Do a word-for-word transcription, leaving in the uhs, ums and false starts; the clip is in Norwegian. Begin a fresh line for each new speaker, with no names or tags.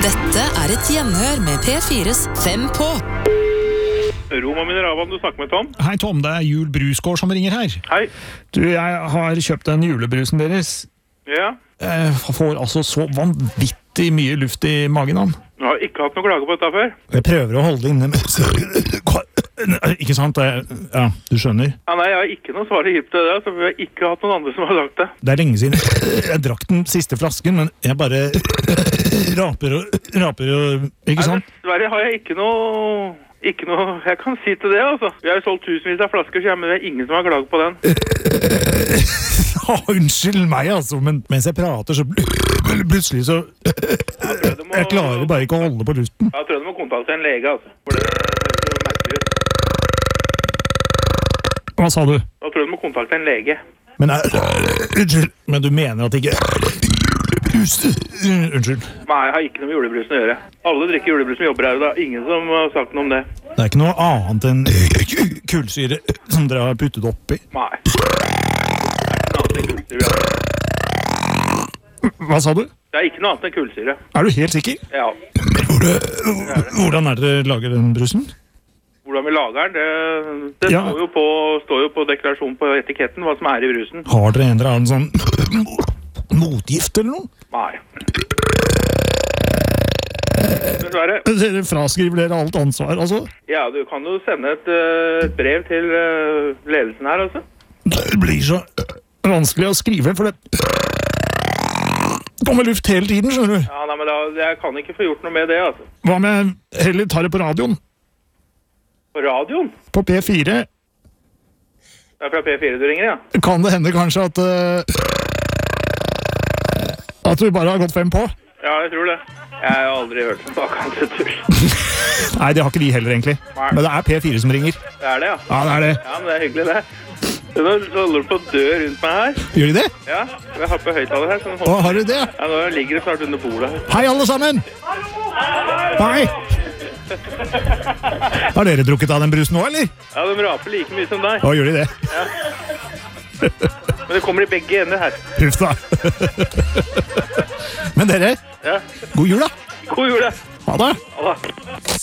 Dette er et gjenhør med P fires Fem på.
Roma Mineravan, du snakker med Tom.
Hei Tom, det er Jul Brusgård som ringer her.
Hei.
Du, jeg har kjøpt den julebrusen deres.
Ja.
Jeg får altså så vanvittig mye luft i magen han.
Jeg har ikke hatt noe klage på dette før.
Jeg prøver å holde det inne med... Ikke sant? Ja, du skjønner.
Ja, nei, jeg har ikke noe svar i gitt til det, så vi har ikke hatt noen andre som har sagt det.
Det er lenge siden jeg drakk den siste flasken, men jeg bare raper og raper og... Ikke sant?
Nei, dessverre har jeg ikke noe... Ikke noe... Jeg kan si til det, altså. Vi har jo solgt tusenvis av flasker, så det er ingen som har klaget på den.
Ja, unnskyld meg, altså, men mens jeg prater, så plutselig så... Jeg klarer bare ikke å holde på luften.
Jeg tror du må kontakte en lege, altså. For det er merkelig.
Hva sa du?
Jeg tror du må kontakte en lege.
Men, unnskyld, men du mener at det ikke... Unnskyld.
Nei, jeg har ikke noe med julebrusen å gjøre. Alle drikker julebrus som jobber her, og det er ingen som har sagt noe om det.
Det er ikke noe annet enn kullsyre som dere har puttet oppi?
Nei. Det er ikke noe annet enn kullsyre.
Hva sa du?
Det er ikke noe annet enn kullsyre.
Er du helt sikker?
Ja.
Hvordan er det dere lager den brusen?
Hvordan vi lager den, det, det
Ja.
står, jo på, står jo på deklarasjonen på etiketten hva som er i brusen.
Har dere en eller annen sånn motgift eller noe?
Nei. Dessverre.
Dere fraskriver dere alt ansvar, altså?
Ja, du kan jo sende et, uh, et brev til uh, ledelsen her, altså.
Det blir så vanskelig å skrive, for det kommer luft hele tiden, skjønner du?
Ja, nei, men da, jeg kan ikke få gjort noe med det, altså.
Hva med heller ta det på radioen?
På radioen?
På P fire?
Det er fra P fire du ringer, ja.
Kan det hende kanskje at uh, at du bare har gått fem på?
Ja, jeg tror det. Jeg har aldri hørt om bakan til tull.
Nei, det har ikke de heller egentlig.
Nei.
Men det er P fire som ringer.
Det er det, ja.
Ja, det er det.
Ja, men det er hyggelig, det. Nå holder du på å dø rundt meg her.
Gjør de det?
Ja, jeg har på høyttaler her. Sånn
Å, har du det?
ja, nå ligger det snart under bordet her.
Hei, alle sammen! Hei! Har dere drukket av den brusen nå, eller?
Ja, de raper like mye som deg.
Å, gjør de det?
Men det kommer i begge ender her.
Huff da. Men dere,
Ja.
god jul da.
God jul, da.
Ha det.
Ha det.